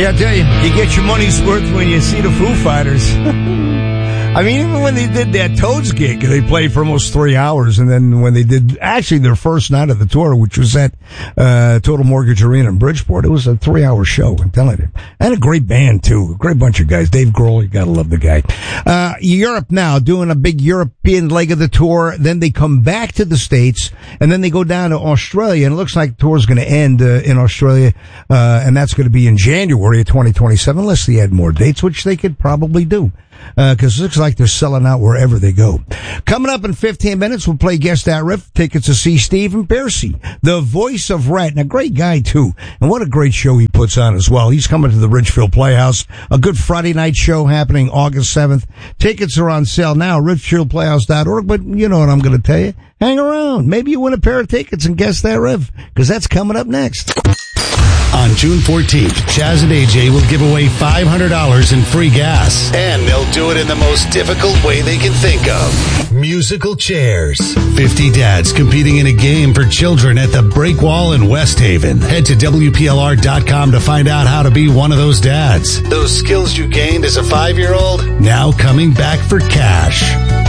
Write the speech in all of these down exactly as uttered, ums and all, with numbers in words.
Yeah, I tell you, you get your money's worth when you see the Foo Fighters. I mean, even when they did that Toads gig, they played for almost three hours. And then when they did actually their first night of the tour, which was at uh Total Mortgage Arena in Bridgeport, it was a three-hour show, I'm telling you. And a great band, too. A great bunch of guys. Dave Grohl, you gotta love the guy. Uh Europe now, doing a big European leg of the tour. Then they come back to the States, and then they go down to Australia. And it looks like the tour's going to end uh, in Australia, uh and that's going to be in January of twenty twenty-seven, unless they add more dates, which they could probably do. Uh, cause it looks like they're selling out wherever they go. Coming up in fifteen minutes, we'll play Guess That Riff. Tickets to see Stephen Pearcy, the voice of Rat, and a great guy too. And what a great show he puts on as well. He's coming to the Ridgefield Playhouse. A good Friday night show happening August seventh. Tickets are on sale now, ridgefield playhouse dot org, but you know what I'm going to tell you. Hang around. Maybe you win a pair of tickets and Guess That Riff, cause that's coming up next. On June fourteenth, Chaz and A J will give away five hundred dollars in free gas. And they'll do it in the most difficult way they can think of. Musical chairs. fifty dads competing in a game for children at the Break Wall in West Haven. Head to W P L R dot com to find out how to be one of those dads. Those skills you gained as a five-year-old, now coming back for cash.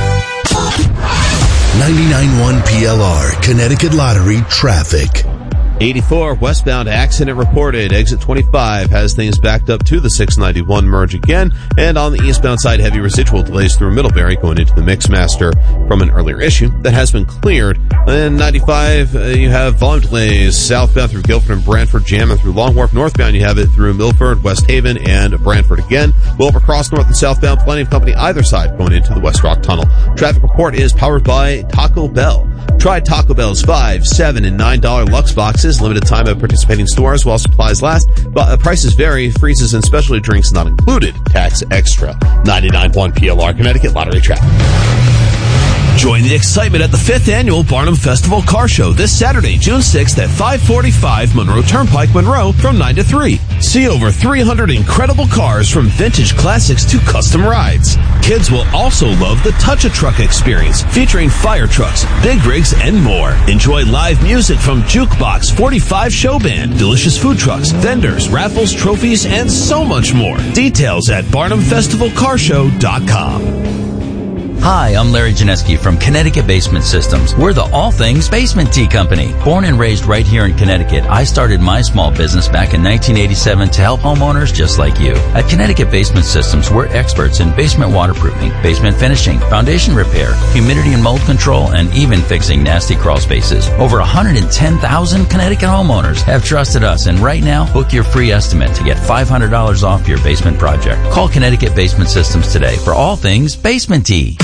ninety-nine point one P L R, Connecticut Lottery Traffic. eighty-four westbound accident reported. Exit twenty-five has things backed up to the six ninety-one merge again. And on the eastbound side, heavy residual delays through Middlebury going into the Mixmaster from an earlier issue that has been cleared. And ninety-five, uh, you have volume delays southbound through Guilford and Brantford, jamming through Long Wharf. Northbound, you have it through Milford, West Haven, and Brantford again. Wilbur Cross north and southbound, plenty of company either side going into the West Rock Tunnel. Traffic report is powered by Taco Bell. Try Taco Bell's five, seven, and nine dollar Lux boxes. Limited time at participating stores while supplies last. But uh, prices vary. Freezes and specialty drinks not included. Tax extra. ninety-nine point one P L R, Connecticut Lottery Traffic. Join the excitement at the fifth Annual Barnum Festival Car Show this Saturday, June sixth at five forty-five Monroe Turnpike, Monroe from nine to three. See over three hundred incredible cars from vintage classics to custom rides. Kids will also love the Touch-A-Truck experience featuring fire trucks, big rigs, and more. Enjoy live music from Jukebox, forty-five Show Band, delicious food trucks, vendors, raffles, trophies, and so much more. Details at barnum festival car show dot com. Hi, I'm Larry Janeski from Connecticut Basement Systems. We're the all things basement tea company. Born and raised right here in Connecticut, I started my small business back in nineteen eighty-seven to help homeowners just like you. At Connecticut Basement Systems, we're experts in basement waterproofing, basement finishing, foundation repair, humidity and mold control, and even fixing nasty crawl spaces. Over one hundred ten thousand Connecticut homeowners have trusted us, and right now, book your free estimate to get five hundred dollars off your basement project. Call Connecticut Basement Systems today for all things basement tea.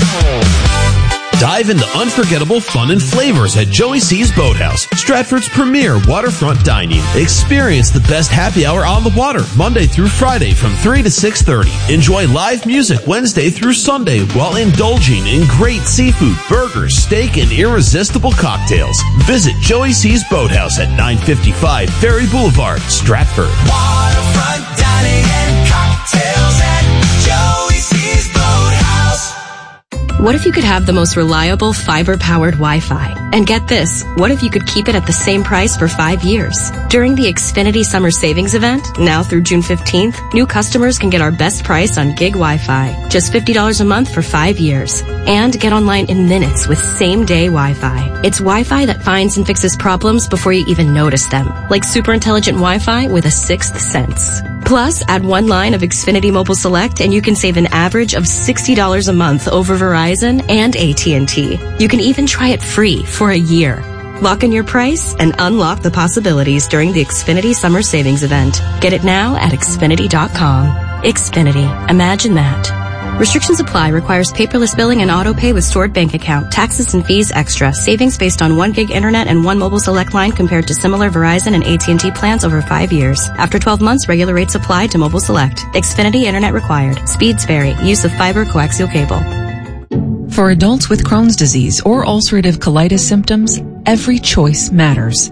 Dive into unforgettable fun and flavors at Joey C's Boathouse, Stratford's premier waterfront dining. Experience the best happy hour on the water, Monday through Friday from three to six thirty. Enjoy live music Wednesday through Sunday while indulging in great seafood, burgers, steak, and irresistible cocktails. Visit Joey C's Boathouse at nine fifty-five Ferry Boulevard, Stratford. Waterfront dining and cocktails at Joey C's Boathouse. What if you could have the most reliable fiber-powered Wi-Fi? And get this, what if you could keep it at the same price for five years? During the Xfinity Summer Savings Event, now through June fifteenth, new customers can get our best price on gig Wi-Fi. Just fifty dollars a month for five years. And get online in minutes with same-day Wi-Fi. It's Wi-Fi that finds and fixes problems before you even notice them. Like super intelligent Wi-Fi with a sixth sense. Plus, add one line of Xfinity Mobile Select and you can save an average of sixty dollars a month over Verizon and A T and T. You can even try it free for a year. Lock in your price and unlock the possibilities during the Xfinity Summer Savings Event. Get it now at Xfinity dot com. Xfinity. Imagine that. Restrictions apply. Requires paperless billing and auto pay with stored bank account. Taxes and fees extra. Savings based on one gig internet and one mobile select line compared to similar Verizon and A T and T plans over five years. After twelve months, regular rates apply to mobile select. Xfinity internet required. Speeds vary. Use of fiber coaxial cable. For adults with Crohn's disease or ulcerative colitis symptoms, every choice matters.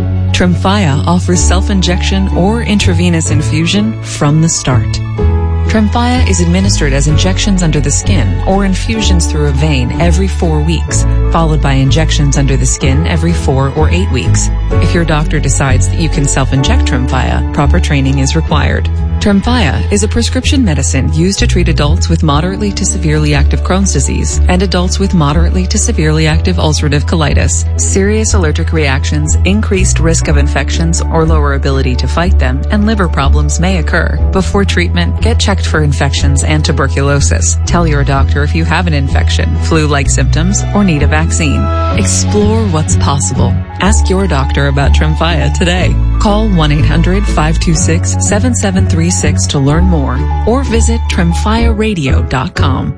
Tremfya offers self-injection or intravenous infusion from the start. Tremfya is administered as injections under the skin or infusions through a vein every four weeks, followed by injections under the skin every four or eight weeks. If your doctor decides that you can self-inject Tremfya, proper training is required. Tremfya is a prescription medicine used to treat adults with moderately to severely active Crohn's disease and adults with moderately to severely active ulcerative colitis. Serious allergic reactions, increased risk of infections or lower ability to fight them, and liver problems may occur. Before treatment, get checked for infections and tuberculosis. Tell your doctor if you have an infection, flu-like symptoms, or need a vaccine. Explore what's possible. Ask your doctor about Tremfya today. Call one eight hundred five two six seven seven three six to learn more or visit tremfya radio dot com.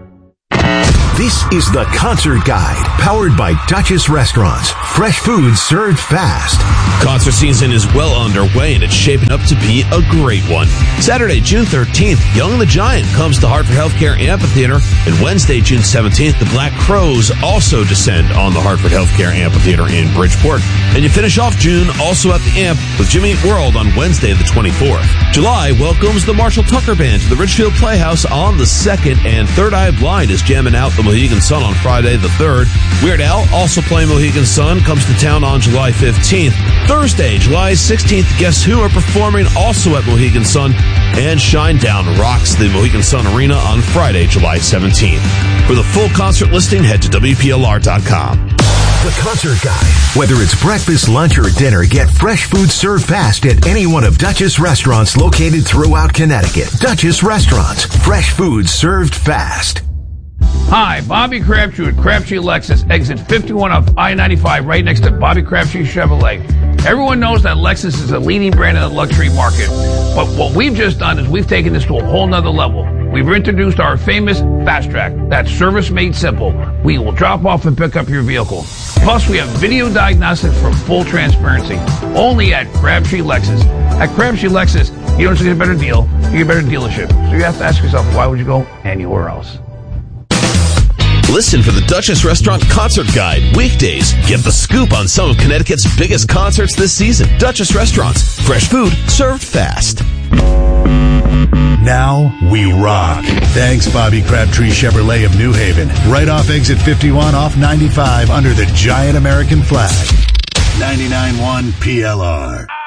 This is the Concert Guide, powered by Duchess Restaurants. Fresh food served fast. Concert season is well underway, and it's shaping up to be a great one. Saturday, June thirteenth, Young the Giant comes to Hartford Healthcare Amphitheater, and Wednesday, June seventeenth, the Black Crowes also descend on the Hartford Healthcare Amphitheater in Bridgeport. And you finish off June also at the Amp with Jimmy Eat World on Wednesday, the twenty-fourth. July welcomes the Marshall Tucker Band to the Ridgefield Playhouse on the second, and Third Eye Blind is jamming out the Mohegan Sun on Friday the third. Weird Al, also playing Mohegan Sun, comes to town on July fifteenth. Thursday, July sixteenth, Guess Who are performing also at Mohegan Sun, and Shinedown rocks the Mohegan Sun Arena on Friday, July seventeenth. For the full concert listing, head to W P L R dot com. The Concert Guide. Whether it's breakfast, lunch, or dinner, get fresh food served fast at any one of Duchess restaurants located throughout Connecticut. Duchess Restaurants. Fresh food served fast. Hi, Bobby Crabtree at Crabtree Lexus, exit fifty-one off I ninety-five, right next to Bobby Crabtree Chevrolet. Everyone knows that Lexus is a leading brand in the luxury market. But what we've just done is we've taken this to a whole nother level. We've introduced our famous Fast Track. That's service made simple. We will drop off and pick up your vehicle. Plus, we have video diagnostics for full transparency. Only at Crabtree Lexus. At Crabtree Lexus, you don't just get a better deal, you get a better dealership. So you have to ask yourself, why would you go anywhere else? Listen for the Duchess Restaurant Concert Guide weekdays. Get the scoop on some of Connecticut's biggest concerts this season. Duchess Restaurants. Fresh food served fast. Now we rock. Thanks, Bobby Crabtree Chevrolet of New Haven. Right off exit fifty-one off ninety-five under the giant American flag. ninety-nine point one P L R.